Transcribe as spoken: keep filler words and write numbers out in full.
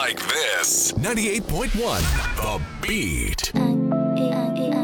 like this. ninety-eight point one The Beat. I, I, I,